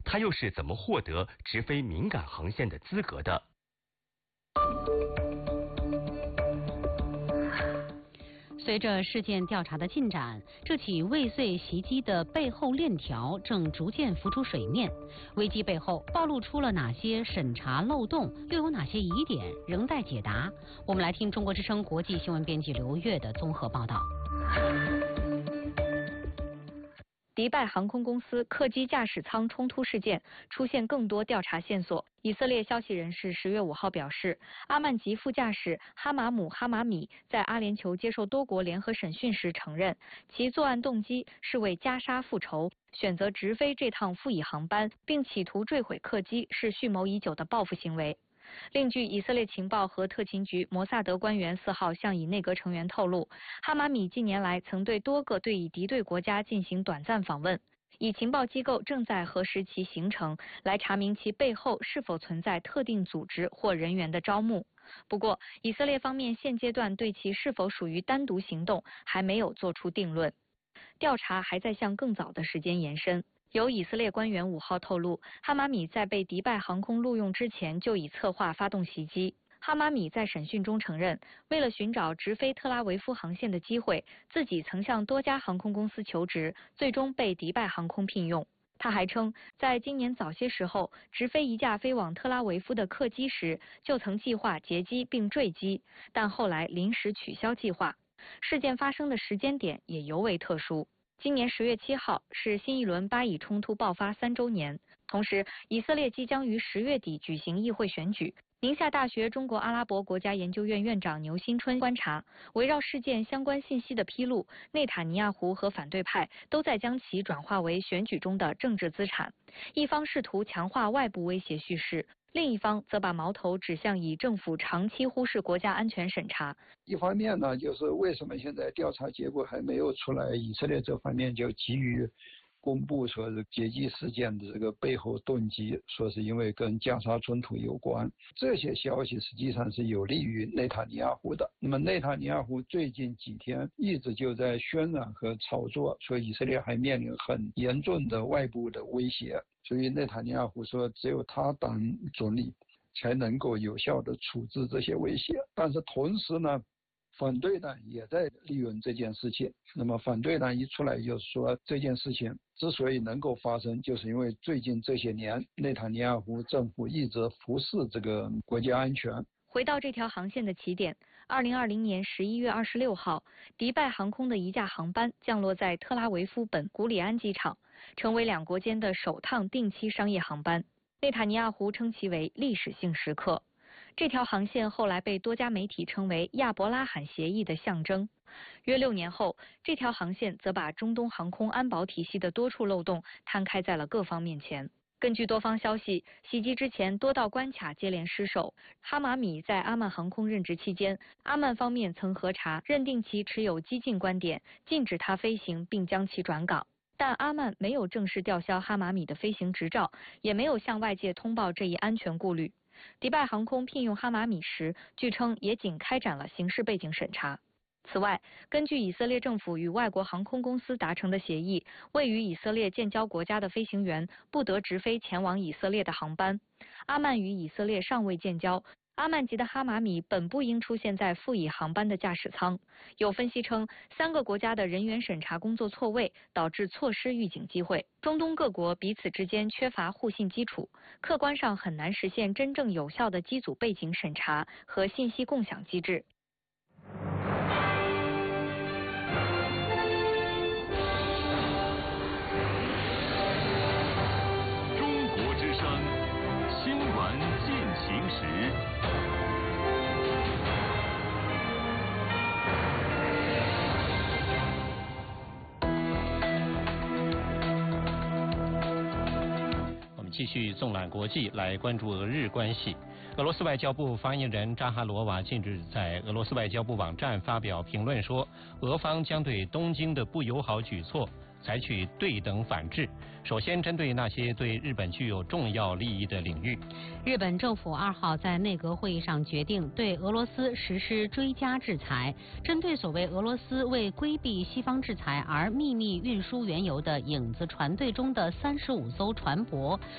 他又是怎么获得直飞敏感航线的资格的？ 随着事件调查的进展，这起未遂袭击的背后链条正逐渐浮出水面。危机背后暴露出了哪些审查漏洞，又有哪些疑点仍待解答？我们来听中国之声国际新闻编辑刘越的综合报道。 迪拜航空公司客机驾驶舱冲突事件出现更多调查线索。以色列消息人士10月5号表示，阿曼籍副驾驶哈马姆·哈马米在阿联酋接受多国联合审讯时承认，其作案动机是为加沙复仇，选择直飞这趟赴以航班，并企图坠毁客机是蓄谋已久的报复行为。另据以色列情报和特勤局摩萨德官员4号向以内阁成员透露，哈马米近年来曾对多个对以敌对国家进行短暂访问，以情报机构正在核实其行程，来查明其背后是否存在特定组织或人员的招募。不过，以色列方面现阶段对其是否属于单独行动还没有做出定论，调查还在向更早的时间延伸。有以色列官员5号透露，哈马米在被迪拜航空录用之前就已策划发动袭击。哈马米在审讯中承认，为了寻找直飞特拉维夫航线的机会，自己曾向多家航空公司求职，最终被迪拜航空聘用。他还称，在今年早些时候，直飞一架飞往特拉维夫的客机时，就曾计划劫机并坠机，但后来临时取消计划。事件发生的时间点也尤为特殊。今年10月7号是新一轮巴以冲突爆发3周年，同时以色列即将于10月底举行议会选举。宁夏大学中国阿拉伯国家研究院院长牛新春观察，围绕事件相关信息的披露，内塔尼亚胡和反对派都在将其转化为选举中的政治资产，一方试图强化外部威胁叙事，另一方则把矛头指向以政府长期忽视国家安全审查。 一方面呢，就是为什么现在调查结果还没有出来，以色列这方面就急于公布说是劫机事件的这个背后动机，说是因为跟加沙冲突有关。这些消息实际上是有利于内塔尼亚胡的。那么内塔尼亚胡最近几天一直就在渲染和炒作，说以色列还面临很严重的外部的威胁，所以内塔尼亚胡说只有他当总理才能够有效的处置这些威胁。但是同时呢，反对党也在利用这件事情。那么反对党一出来就说，这件事情之所以能够发生，就是因为最近这些年内塔尼亚胡政府一直忽视这个国家安全。 回到这条航线的起点，2020年11月26号，迪拜航空的一架航班降落在特拉维夫本古里安机场，成为两国间的首趟定期商业航班。内塔尼亚胡称其为历史性时刻。这条航线后来被多家媒体称为亚伯拉罕协议的象征。约6年后，这条航线则把中东航空安保体系的多处漏洞摊开在了各方面前。根据多方消息，袭击之前多道关卡接连失守。哈马米在阿曼航空任职期间，阿曼方面曾核查，认定其持有激进观点，禁止他飞行并将其转岗。但阿曼没有正式吊销哈马米的飞行执照，也没有向外界通报这一安全顾虑。迪拜航空聘用哈马米时，据称也仅开展了刑事背景审查。此外，根据以色列政府与外国航空公司达成的协议，位于以色列建交国家的飞行员不得直飞前往以色列的航班。阿曼与以色列尚未建交，阿曼籍的哈马米本不应出现在赴以航班的驾驶舱。有分析称，3个国家的人员审查工作错位，导致错失预警机会。中东各国彼此之间缺乏互信基础，客观上很难实现真正有效的机组背景审查和信息共享机制。 中国之声新闻进行时。 继续纵览国际，来关注俄日关系。俄罗斯外交部发言人扎哈罗娃近日在俄罗斯外交部网站发表评论说，俄方将对东京的不友好举措采取对等反制，首先针对那些对日本具有重要利益的领域。 日本政府2号在内阁会议上决定对俄罗斯实施追加制裁，针对所谓俄罗斯为规避西方制裁而秘密运输原油的影子船队中的35艘船舶，